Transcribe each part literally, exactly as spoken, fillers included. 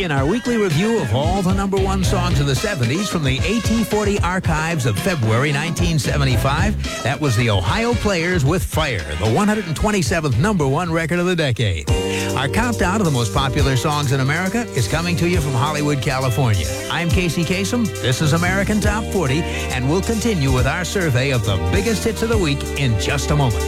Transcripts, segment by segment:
In our weekly review of all the number one songs of the seventies from the A T forty archives of February nineteen seventy-five, that was the Ohio Players with Fire, the one hundred twenty-seventh number one record of the decade. Our countdown of the most popular songs in America is coming to you from Hollywood, California. I'm Casey Kasem. This is American Top forty, and we'll continue with our survey of the biggest hits of the week in just a moment.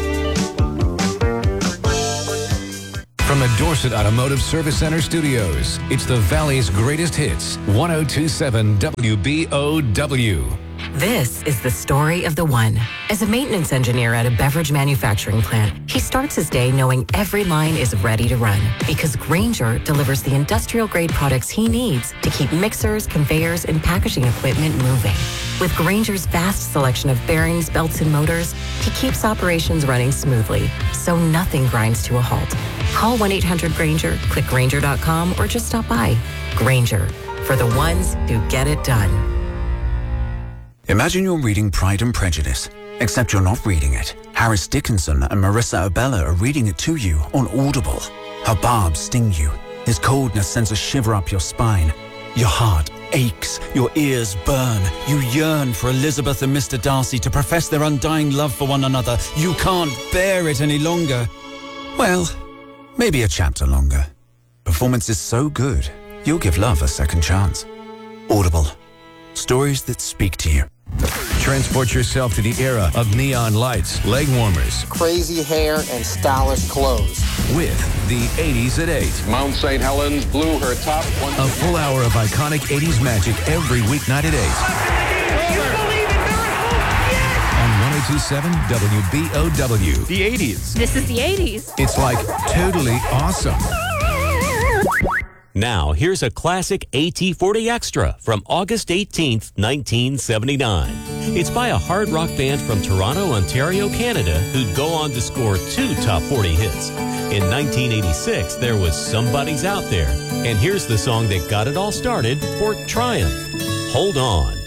From the Dorset Automotive Service Center studios, it's the Valley's greatest hits, one oh two point seven W B O W. This is the story of the one. As a maintenance engineer at a beverage manufacturing plant, he starts his day knowing every line is ready to run because Grainger delivers the industrial-grade products he needs to keep mixers, conveyors, and packaging equipment moving. With Grainger's vast selection of bearings, belts, and motors, he keeps operations running smoothly, so nothing grinds to a halt. Call one eight hundred Grainger, click Grainger dot com, or just stop by. Grainger, for the ones who get it done. Imagine you're reading Pride and Prejudice, except you're not reading it. Harris Dickinson and Marissa Abella are reading it to you on Audible. Her barbs sting you. His coldness sends a shiver up your spine. Your heart aches, your ears burn. You yearn for Elizabeth and Mister Darcy to profess their undying love for one another. You can't bear it any longer. Well, maybe a chapter longer. Performance is so good, you'll give love a second chance. Audible. Stories that speak to you. Transport yourself to the era of neon lights, leg warmers, crazy hair, and stylish clothes. With the eighties at eight. Mount Saint Helens blew her top one. A full hour of iconic eighties magic every weeknight at eight. You believe in miracles? Yes! On one oh two point seven W B O W. The eighties. This is the eighties. It's like totally awesome. Now, here's a classic A T forty Extra from August eighteenth, nineteen seventy-nine. It's by a hard rock band from Toronto, Ontario, Canada, who'd go on to score two top forty hits. In nineteen eighty-six, there was Somebody's Out There. And here's the song that got it all started for Triumph, Hold On.